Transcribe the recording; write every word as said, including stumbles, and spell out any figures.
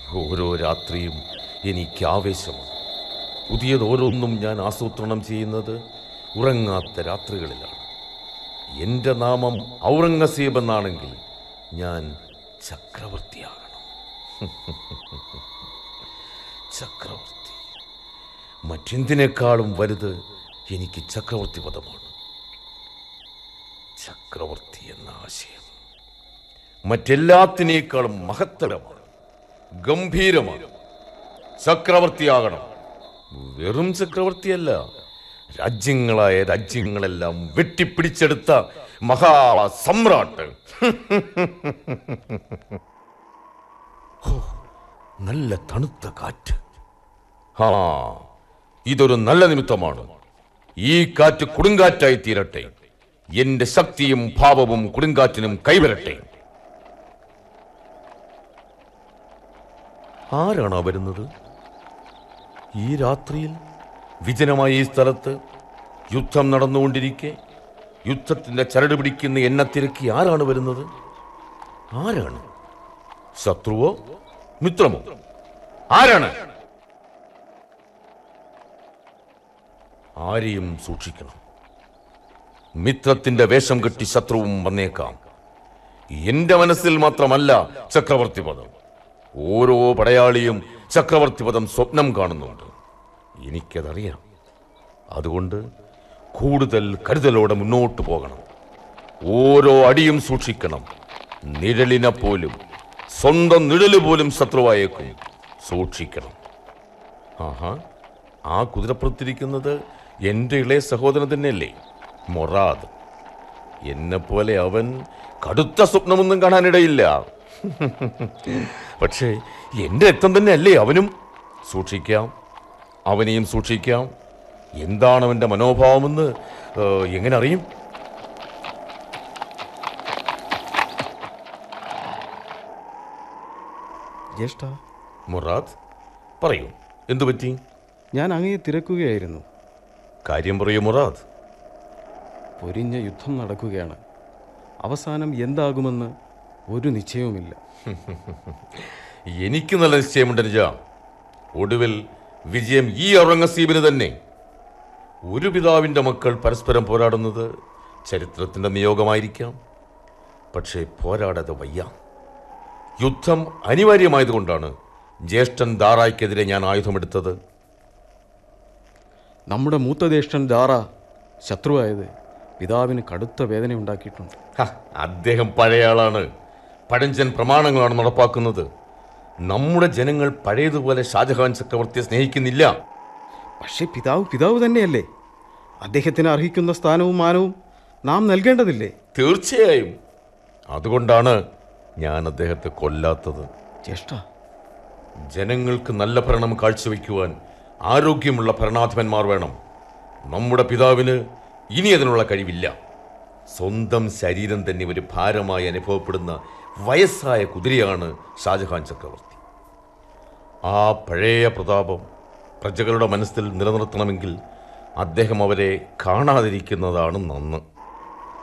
ഓരോ രാത്രിയും എനിക്ക് ആവേശമാണ്. പുതിയതോരോന്നും ഞാൻ ആസൂത്രണം ചെയ്യുന്നത് ഉറങ്ങാത്ത രാത്രികളിലാണ്. എൻ്റെ നാമം ഔറംഗസീബ് എന്നാണെങ്കിൽ ഞാൻ ചക്രവർത്തിയാകണം. ചക്രവർത്തി. മറ്റെന്തിനേക്കാളും വലുത് എനിക്ക് ചക്രവർത്തി പദമാണ്. ചക്രവർത്തി എന്ന ആശയം മറ്റെല്ലാത്തിനേക്കാളും മഹത്തരമാണ്, ഗംഭീരമാണ്. ചക്രവർത്തിയാകണം. വെറും ചക്രവർത്തിയല്ല, രാജ്യങ്ങളായ രാജ്യങ്ങളെല്ലാം വെട്ടിപ്പിടിച്ചെടുത്ത മഹാ സമ്രാട്ട്. നല്ല തണുത്ത കാറ്റ്. ആ ഇതൊരു നല്ല നിമിത്തമാണ്. ഈ കാറ്റ് കൊടുങ്കാറ്റായി തീരട്ടെ. എന്റെ ശക്തിയും ഭാവവും കൊടുങ്കാറ്റിനും കൈവരട്ടെ. ആരാണോ വരുന്നത്? ഈ രാത്രിയിൽ വിജനമായ ഈ സ്ഥലത്ത് യുദ്ധം നടന്നുകൊണ്ടിരിക്കെ യുദ്ധത്തിന്റെ ചരട് പിടിക്കുന്ന എന്നെ തിരക്കി ആരാണ് വരുന്നത്? ആരാണ്? ശത്രുവോ മിത്രമോ? ആരാണ്? ആരെയും സൂക്ഷിക്കണം. മിത്രത്തിന്റെ വേഷം കെട്ടി ശത്രുവും വന്നേക്കാം. എന്റെ മനസ്സിൽ മാത്രമല്ല ചക്രവർത്തി പദം. ഓരോ പടയാളിയും ചക്രവർത്തി പദം സ്വപ്നം കാണുന്നുണ്ട്. എനിക്കതറിയാം. അതുകൊണ്ട് കൂടുതൽ കരുതലോടെ മുന്നോട്ട് പോകണം. ഓരോ അടിയും സൂക്ഷിക്കണം. നിഴലിനെ പോലും, സ്വന്തം നിഴല് പോലും ശത്രുവായേക്കും. സൂക്ഷിക്കണം. ആഹാ, ആ കുതിരപ്പുറത്തിരിക്കുന്നത് എൻ്റെ ഇളയ സഹോദരൻ തന്നെയല്ലേ, മൊറാദ്. എന്നെപ്പോലെ അവൻ കടുത്ത സ്വപ്നമൊന്നും കാണാനിടയില്ല. പക്ഷേ എൻ്റെ രക്തം തന്നെ അല്ലേ അവനും. സൂക്ഷിക്കാം, അവനെയും സൂക്ഷിക്കാം. എന്താണ് അവൻ്റെ മനോഭാവമെന്ന് എങ്ങനെ അറിയും? ജ്യേഷ്ഠ. മൊറാദ്, പറയൂ, എന്തു പറ്റി? ഞാൻ അങ്ങയെ തിരക്കുകയായിരുന്നു. കാര്യം പറയൂ മൊറാദ്. പൊരിഞ്ഞ യുദ്ധം നടക്കുകയാണ്. അവസാനം എന്താകുമെന്ന് ഒരു നിശ്ചയവുമില്ല. എനിക്ക് നല്ല നിശ്ചയമുണ്ട് നിജ. ഒടുവിൽ വിജയം ഈ ഔറംഗസീബിന് തന്നെ. ഒരു പിതാവിൻ്റെ മക്കൾ പരസ്പരം പോരാടുന്നത് ചരിത്രത്തിൻ്റെ നിയോഗമായിരിക്കാം. പക്ഷേ പോരാടാതെ വയ്യ. യുദ്ധം അനിവാര്യമായതുകൊണ്ടാണ് ജ്യേഷ്ഠൻ ദാറായ്ക്കെതിരെ ഞാൻ ആയുധമെടുത്തത്. നമ്മുടെ മൂത്ത ജ്യേഷ്ഠൻ ദാറ ശത്രുവായത് പിതാവിന് കടുത്ത വേദന ഉണ്ടാക്കിയിട്ടുണ്ട്. അദ്ദേഹം പഴയ ആളാണ്. പഴഞ്ചൻ പ്രമാണങ്ങളാണ് നടപ്പാക്കുന്നത്. നമ്മുടെ ജനങ്ങൾ പഴയതുപോലെ ഷാജഹാൻ ചക്രവർത്തിയെ സ്നേഹിക്കുന്നില്ല. പക്ഷേ പിതാവ് പിതാവ് തന്നെയല്ലേ. അദ്ദേഹത്തിന് അർഹിക്കുന്ന സ്ഥാനവും മാനവും നാം നൽകേണ്ടതില്ലേ? തീർച്ചയായും. അതുകൊണ്ടാണ് ഞാൻ അദ്ദേഹത്തെ കൊല്ലാത്തത്. ജ്യേഷ്ഠ, ജനങ്ങൾക്ക് നല്ല ഭരണം കാഴ്ചവെക്കുവാൻ ആരോഗ്യമുള്ള ഭരണാധിപന്മാർ വേണം. നമ്മുടെ പിതാവിന് ഇനി അതിനുള്ള കഴിവില്ല. സ്വന്തം ശരീരം തന്നെ ഒരു ഭാരമായി അനുഭവപ്പെടുന്ന വയസ്സായ കുതിരയാണ് ഷാജഹാൻ ചക്രവർത്തി. ആ പഴയ പ്രതാപം പ്രജകളുടെ മനസ്സിൽ നിലനിർത്തണമെങ്കിൽ അദ്ദേഹം അവരെ കാണാതിരിക്കുന്നതാണ് നന്ന്.